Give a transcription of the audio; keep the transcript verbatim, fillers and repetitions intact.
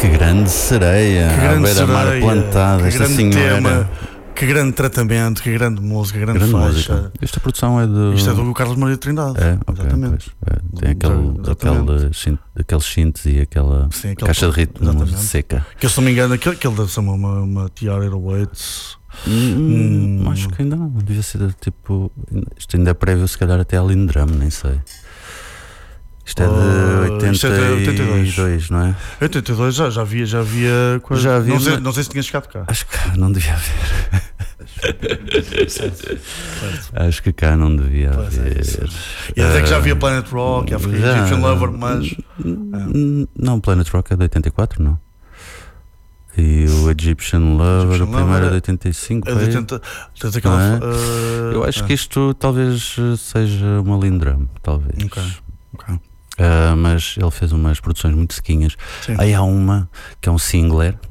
Que grande sereia, que à grande beira-mar sereia, plantada, que esta grande senhora. tema, que grande tratamento, que grande música, que grande, Grande faixa. música. Esta produção é do. Isto é do Carlos Maria Trindade. É, ok, exatamente. pois, é, tem aquele, Exatamente. aquele, synth- aqueles synths e aquela Sim, aquele caixa de tom, ritmo exatamente. seca. Que eu, se não me engano, aquele, aquele deve ser uma, uma, uma T R oito oito. Hum, Hum. Acho que ainda não, devia ser tipo. Isto ainda é prévio, se calhar, até a Lindrum, nem sei. Isto é de Oh, isto é de oitenta e dois, oitenta e dois. não é? oitenta e dois já, já havia, já havia coisa. Já havia, não, sei, mas- não sei se tinha chegado cá. Acho que cá não devia haver. Certo, certo. Acho que cá não devia Pois é haver. isso. E até que já havia Ah, Planet Rock, African já. Egyptian Lover, mas. N- Não, Planet Rock é de oitenta e quatro, não? E o Egyptian Lover, Egyptian o primeiro Lover é de é- oitenta e cinco. É de é? oitenta. Tens aquela. Não é? uh, Eu acho é. que isto talvez eh, seja uma Lindrum, talvez. Ok, ok. Ah, mas ele fez umas produções muito sequinhas. Sim. Aí há uma que é um singler,